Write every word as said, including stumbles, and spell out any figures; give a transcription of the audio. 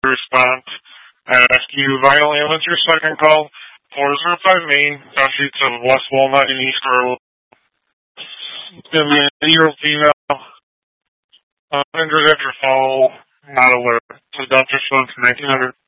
response. I ask you violently, what's your second call? four oh five Main, down streets of West Walnut and East Grove. It's going to be an eight-year-old female. Uh, injured after fall, not alert. So Doctor Schultz, nineteen hundred.